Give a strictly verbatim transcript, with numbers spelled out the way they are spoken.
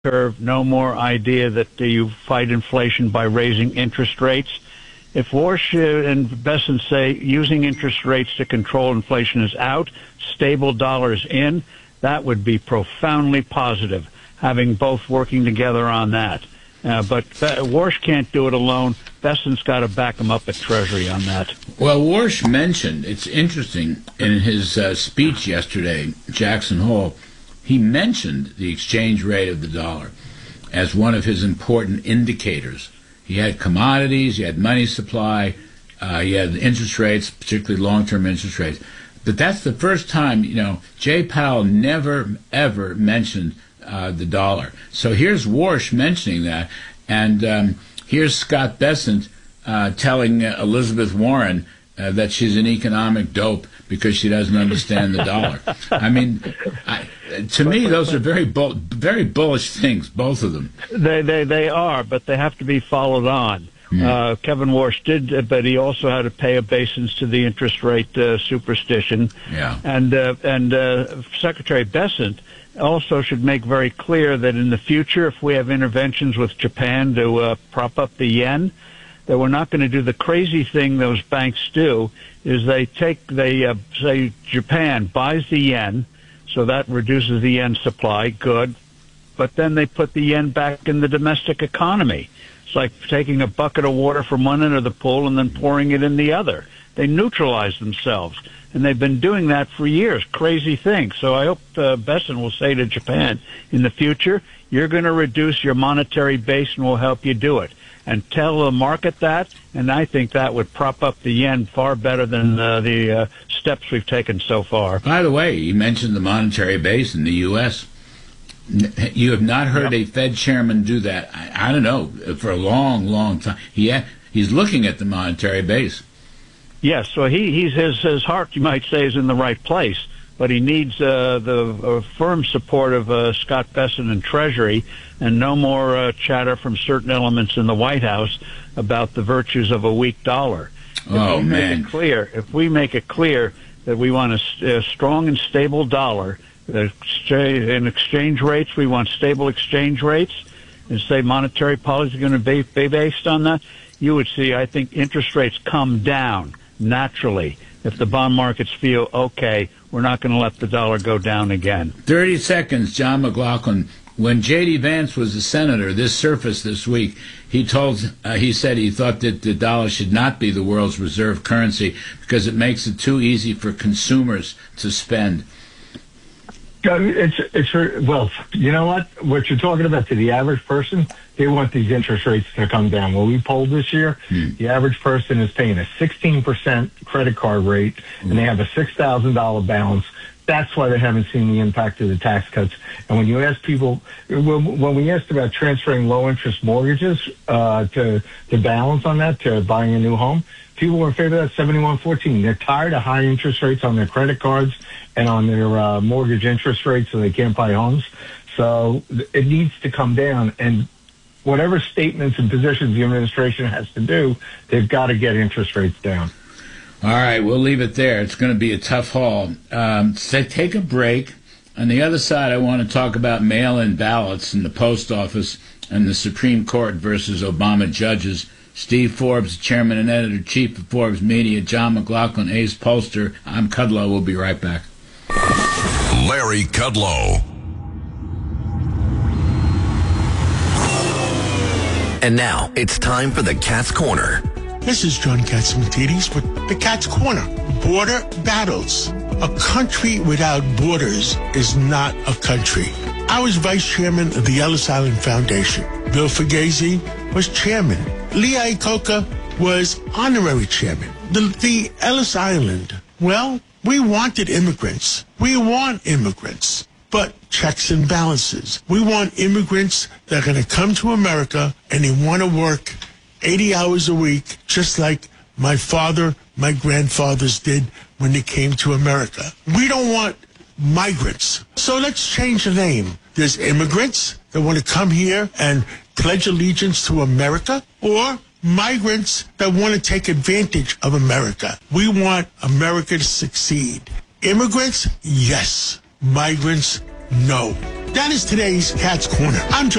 curve, no more idea that you fight inflation by raising interest rates. If Warsh and Bessent say using interest rates to control inflation is out, stable dollars in, that would be profoundly positive, having both working together on that. Uh, but Warsh can't do it alone. Bessent's got to back him up at Treasury on that. Well, Warsh mentioned, it's interesting, in his uh, speech yesterday, Jackson Hole, he mentioned the exchange rate of the dollar as one of his important indicators. He had commodities, he had money supply, uh, he had interest rates, particularly long-term interest rates. But that's the first time, you know, Jay Powell never, ever mentioned uh, the dollar. So here's Warsh mentioning that, and um, here's Scott Bessent uh, telling uh, Elizabeth Warren uh, that she's an economic dope because she doesn't understand the dollar. I mean, I, to me, those are very bull, very bullish things, both of them. They they they are, but they have to be followed on. Mm. Uh, Kevin Warsh did, but he also had to pay obeisance to the interest rate uh, superstition. Yeah. And uh, and uh, Secretary Bessent also should make very clear that in the future, if we have interventions with Japan to uh, prop up the yen, that we're not going to do the crazy thing those banks do, is they take, they uh, say Japan buys the yen, so that reduces the yen supply, good, but then they put the yen back in the domestic economy. It's like taking a bucket of water from one end of the pool and then pouring it in the other. They neutralize themselves, and they've been doing that for years, crazy thing. So I hope uh, Bessent will say to Japan, in the future, you're going to reduce your monetary base and we'll help you do it. And tell the market that, and I think that would prop up the yen far better than uh, the uh, steps we've taken so far. By the way, you mentioned the monetary base in the U S You have not heard Yep. a Fed chairman do that, I, I don't know, for a long, long time. He, he's looking at the monetary base. Yes, so he, he's his, his heart, you might say, is in the right place, but he needs uh, the uh, firm support of uh, Scott Bessent and Treasury, and no more uh, chatter from certain elements in the White House about the virtues of a weak dollar. If Oh, we man. Make it clear, if we make it clear that we want a, a strong and stable dollar, in exchange rates, we want stable exchange rates, and say monetary policy is going to be, be based on that, you would see, I think, interest rates come down naturally if the bond markets feel, okay, we're not going to let the dollar go down again. thirty seconds, John McLaughlin. When J D. Vance was a senator, this surfaced this week. He told, uh, he said he thought that the dollar should not be the world's reserve currency because it makes it too easy for consumers to spend. It's, it's, well, you know what? What you're talking about to the average person, they want these interest rates to come down. When we polled this year, hmm. the average person is paying a sixteen percent credit card rate, and they have a six thousand dollars balance. That's why they haven't seen the impact of the tax cuts. And when you ask people, when we asked about transferring low-interest mortgages uh, to, to balance on that, to buying a new home, people were in favor of that seventy-one fourteen. They're tired of high interest rates on their credit cards and on their uh, mortgage interest rates, so they can't buy homes. So it needs to come down. And whatever statements and positions the administration has to do, they've got to get interest rates down. All right, we'll leave it there. It's going to be a tough haul. Um, so take a break. On the other side, I want to talk about mail-in ballots in the post office and the Supreme Court versus Obama judges. Steve Forbes, chairman and editor-chief of Forbes Media, John McLaughlin, ace pollster. I'm Kudlow. We'll be right back. Larry Kudlow. And now it's time for the Cat's Corner. This is John Catsimatidis with the Cat's Corner. Border battles. A country without borders is not a country. I was vice chairman of the Ellis Island Foundation. Bill Fugazi was chairman. Lee Iacocca was honorary chairman. The, the Ellis Island, well, we wanted immigrants. We want immigrants, but checks and balances. We want immigrants that are going to come to America and they want to work eighty hours a week, just like my father, my grandfathers did when they came to America. We don't want migrants. So let's change the name. There's immigrants that want to come here and pledge allegiance to America, or migrants that want to take advantage of America. We want America to succeed. Immigrants, yes. Migrants, no. That is today's Cat's Corner. I'm John